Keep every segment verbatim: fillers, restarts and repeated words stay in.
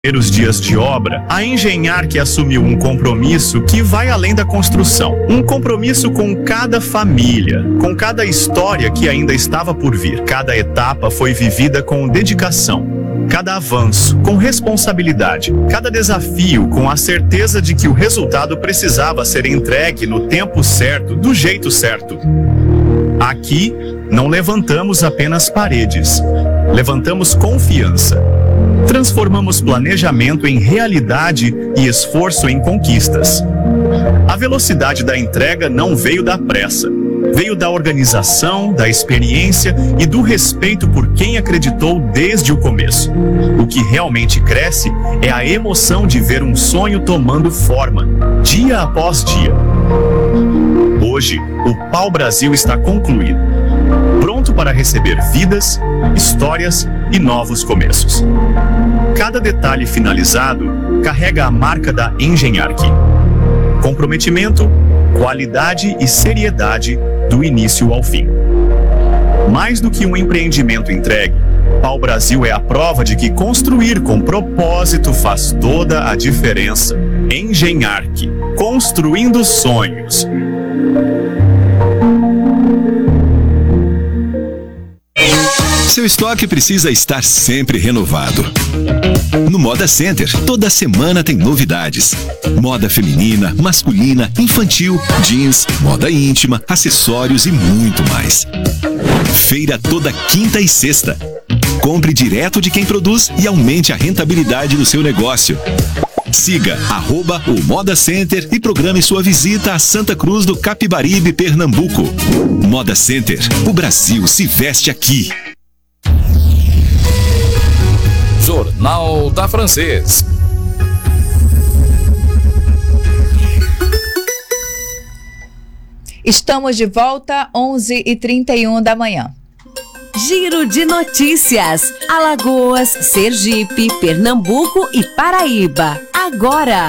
primeiros dias de obra, a Engenharc assumiu um compromisso que vai além da construção. Um compromisso com cada família, com cada história que ainda estava por vir. Cada etapa foi vivida com dedicação. Cada avanço com responsabilidade. Cada desafio com a certeza de que o resultado precisava ser entregue no tempo certo, do jeito certo. Aqui, não levantamos apenas paredes. Levantamos confiança. Transformamos planejamento em realidade e esforço em conquistas. A velocidade da entrega não veio da pressa. Veio da organização, da experiência e do respeito por quem acreditou desde o começo. O que realmente cresce é a emoção de ver um sonho tomando forma, dia após dia. Hoje, o Pau Brasil está concluído, pronto para receber vidas, histórias e novos começos. Cada detalhe finalizado carrega a marca da Engenharc. Comprometimento, qualidade e seriedade do início ao fim. Mais do que um empreendimento entregue, Pau Brasil é a prova de que construir com propósito faz toda a diferença. Engenharc, construindo sonhos. Seu estoque precisa estar sempre renovado. No Moda Center, toda semana tem novidades. Moda feminina, masculina, infantil, jeans, moda íntima, acessórios e muito mais. Feira toda quinta e sexta. Compre direto de quem produz e aumente a rentabilidade do seu negócio. Siga arroba o Moda Center e programe sua visita a Santa Cruz do Capibaribe, Pernambuco. Moda Center, o Brasil se veste aqui. Jornal da Francês. Estamos de volta, onze e trinta e um da manhã. Giro de notícias. Alagoas, Sergipe, Pernambuco e Paraíba. Agora.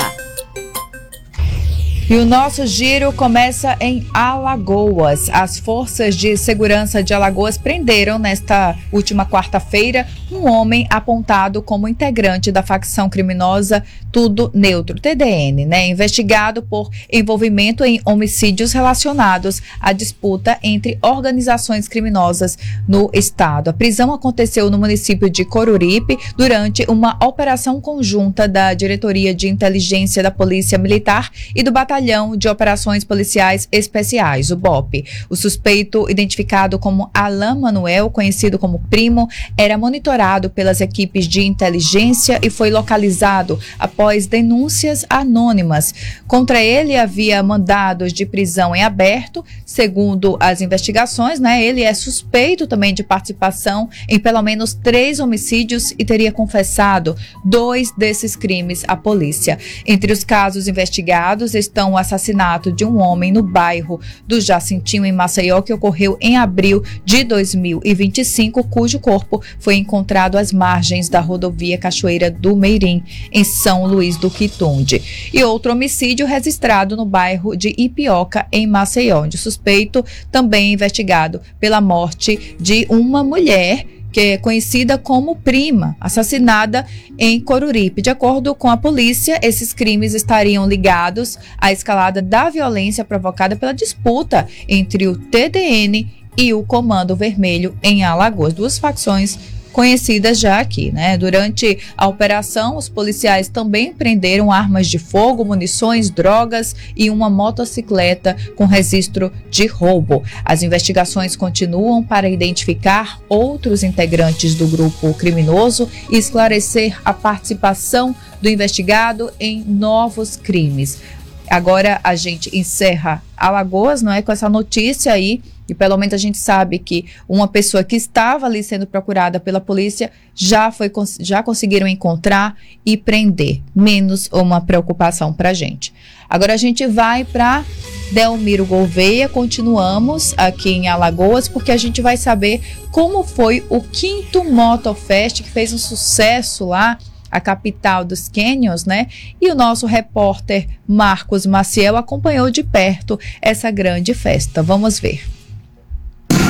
E o nosso giro começa em Alagoas. As forças de segurança de Alagoas prenderam nesta última quarta-feira um homem apontado como integrante da facção criminosa Tudo Neutro, T D N, né? Investigado por envolvimento em homicídios relacionados à disputa entre organizações criminosas no estado. A prisão aconteceu no município de Coruripe durante uma operação conjunta da Diretoria de Inteligência da Polícia Militar e do Batalhão de Operações Policiais Especiais, o B O P. O suspeito, identificado como Alain Manuel, conhecido como Primo, era monitorado pelas equipes de inteligência e foi localizado após denúncias anônimas. Contra ele havia mandados de prisão em aberto. Segundo as investigações, né, ele é suspeito também de participação em pelo menos três homicídios e teria confessado dois desses crimes à polícia. Entre os casos investigados estão o assassinato de um homem no bairro do Jacintinho, em Maceió, que ocorreu em abril de dois mil e vinte e cinco, cujo corpo foi encontrado às margens da rodovia Cachoeira do Meirim, em São Luís do Quitunde. E outro homicídio registrado no bairro de Ipioca, em Maceió, onde o suspeito também é investigado pela morte de uma mulher que é conhecida como Prima, assassinada em Coruripe. De acordo com a polícia, esses crimes estariam ligados à escalada da violência provocada pela disputa entre o T D N e o Comando Vermelho em Alagoas, duas facções conhecidas já aqui, né? Durante a operação, os policiais também prenderam armas de fogo, munições, drogas e uma motocicleta com registro de roubo. As investigações continuam para identificar outros integrantes do grupo criminoso e esclarecer a participação do investigado em novos crimes. Agora a gente encerra Alagoas, não é, com essa notícia aí, e pelo menos a gente sabe que uma pessoa que estava ali sendo procurada pela polícia já, foi, já conseguiram encontrar e prender. Menos uma preocupação para a gente. Agora a gente vai para Delmiro Gouveia, continuamos aqui em Alagoas, porque a gente vai saber como foi o quinto Motofest, que fez um sucesso lá, a capital dos Canyons, né? E o nosso repórter Marcos Maciel acompanhou de perto essa grande festa. Vamos ver.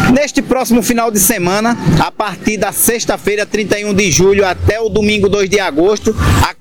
Neste próximo final de semana, a partir da sexta-feira, trinta e um de julho, até o domingo dois de agosto, a